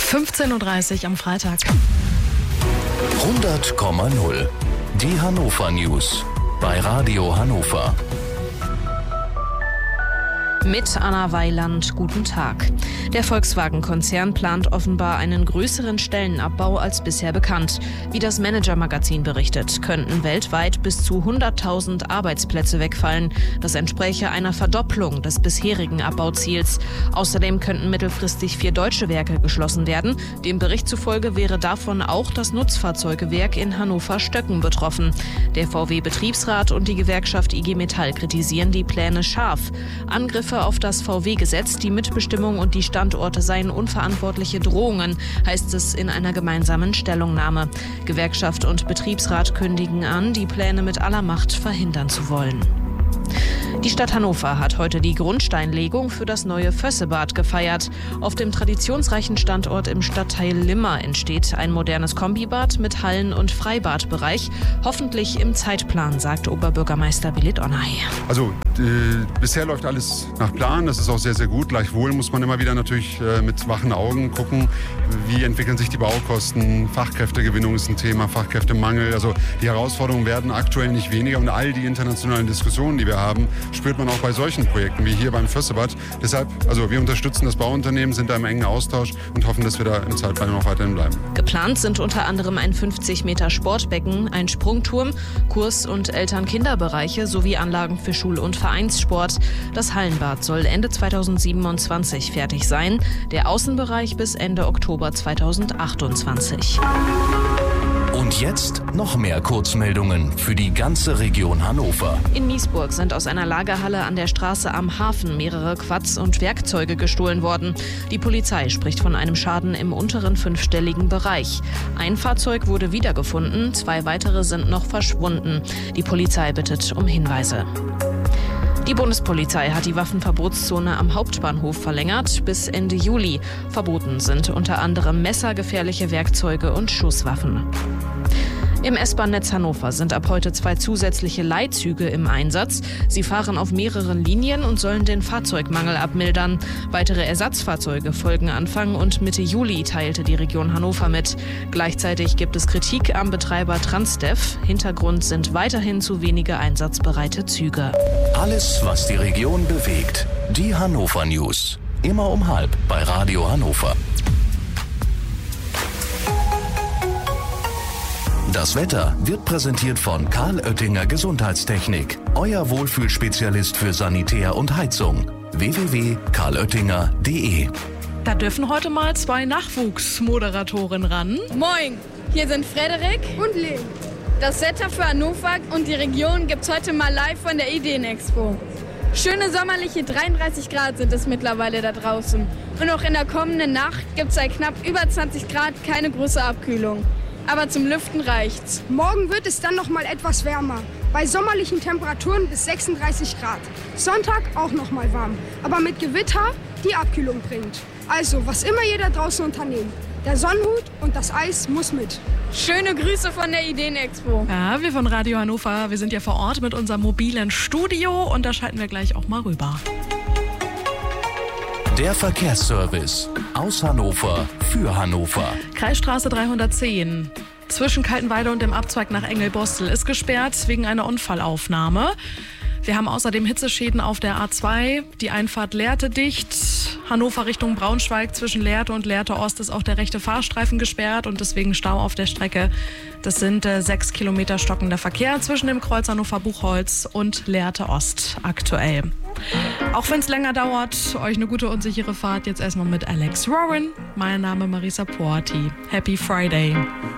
15:30 Uhr am Freitag. 100,0. Die Hannover News bei Radio Hannover. Mit Anna Weiland, guten Tag. Der Volkswagen-Konzern plant offenbar einen größeren Stellenabbau als bisher bekannt. Wie das Manager-Magazin berichtet, könnten weltweit bis zu 100.000 Arbeitsplätze wegfallen. Das entspräche einer Verdopplung des bisherigen Abbauziels. Außerdem könnten mittelfristig 4 deutsche Werke geschlossen werden. Dem Bericht zufolge wäre davon auch das Nutzfahrzeugewerk in Hannover-Stöcken betroffen. Der VW-Betriebsrat und die Gewerkschaft IG Metall kritisieren die Pläne scharf. Angriffe auf das VW-Gesetz, die Mitbestimmung und die Standorte seien unverantwortliche Drohungen, heißt es in einer gemeinsamen Stellungnahme. Gewerkschaft und Betriebsrat kündigen an, die Pläne mit aller Macht verhindern zu wollen. Die Stadt Hannover hat heute die Grundsteinlegung für das neue Vössebad gefeiert. Auf dem traditionsreichen Standort im Stadtteil Limmer entsteht ein modernes Kombibad mit Hallen- und Freibadbereich. Hoffentlich im Zeitplan, sagt Oberbürgermeister Belit Onay. Also bisher läuft alles nach Plan, das ist auch sehr, sehr gut. Gleichwohl muss man immer wieder natürlich mit wachen Augen gucken, wie entwickeln sich die Baukosten. Fachkräftegewinnung ist ein Thema, Fachkräftemangel. Also die Herausforderungen werden aktuell nicht weniger und all die internationalen Diskussionen, die wir haben, spürt man auch bei solchen Projekten wie hier beim Vössebad. Deshalb, also wir unterstützen das Bauunternehmen, sind da im engen Austausch und hoffen, dass wir da im Zeitplan noch weiterhin bleiben. Geplant sind unter anderem ein 50 Meter Sportbecken, ein Sprungturm, Kurs- und Eltern-Kinder-Bereiche sowie Anlagen für Schul- und Vereinssport. Das Hallenbad soll Ende 2027 fertig sein, der Außenbereich bis Ende Oktober 2028. Und jetzt noch mehr Kurzmeldungen für die ganze Region Hannover. In Miesburg sind aus einer Lagerhalle an der Straße am Hafen mehrere Quads und Werkzeuge gestohlen worden. Die Polizei spricht von einem Schaden im unteren 5-stelligen Bereich. Ein Fahrzeug wurde wiedergefunden, 2 weitere sind noch verschwunden. Die Polizei bittet um Hinweise. Die Bundespolizei hat die Waffenverbotszone am Hauptbahnhof verlängert bis Ende Juli. Verboten sind unter anderem messergefährliche Werkzeuge und Schusswaffen. Im S-Bahn-Netz Hannover sind ab heute 2 zusätzliche Leihzüge im Einsatz. Sie fahren auf mehreren Linien und sollen den Fahrzeugmangel abmildern. Weitere Ersatzfahrzeuge folgen Anfang und Mitte Juli, teilte die Region Hannover mit. Gleichzeitig gibt es Kritik am Betreiber Transdev. Hintergrund sind weiterhin zu wenige einsatzbereite Züge. Alles, was die Region bewegt. Die Hannover News. Immer um 12:30 bei Radio Hannover. Das Wetter wird präsentiert von Karl Oettinger Gesundheitstechnik. Euer Wohlfühlspezialist für Sanitär und Heizung. www.karloettinger.de. Da dürfen heute mal 2 Nachwuchsmoderatoren ran. Moin, hier sind Frederik und Lee. Das Wetter für Hannover und die Region gibt's heute mal live von der Ideenexpo. Schöne sommerliche 33 Grad sind es mittlerweile da draußen. Und auch in der kommenden Nacht gibt's bei knapp über 20 Grad keine große Abkühlung. Aber zum Lüften reicht's. Morgen wird es dann noch mal etwas wärmer. Bei sommerlichen Temperaturen bis 36 Grad. Sonntag auch noch mal warm. Aber mit Gewitter, die Abkühlung bringt. Also, was immer ihr da draußen unternehmt. Der Sonnenhut und das Eis muss mit. Schöne Grüße von der Ideenexpo. Ja, wir von Radio Hannover, wir sind ja vor Ort mit unserem mobilen Studio und da schalten wir gleich auch mal rüber. Der Verkehrsservice aus Hannover für Hannover. Kreisstraße 310 zwischen Kaltenweide und dem Abzweig nach Engelbostel ist gesperrt wegen einer Unfallaufnahme. Wir haben außerdem Hitzeschäden auf der A2, die Einfahrt Lehrte dicht. Hannover Richtung Braunschweig zwischen Lehrte und Lehrte Ost ist auch der rechte Fahrstreifen gesperrt und deswegen Stau auf der Strecke. Das sind 6 Kilometer stockender Verkehr zwischen dem Kreuz Hannover-Buchholz und Lehrte Ost aktuell. Auch wenn es länger dauert, euch eine gute und sichere Fahrt. Jetzt erstmal mit Alex Warren. Mein Name Marisa Porti. Happy Friday.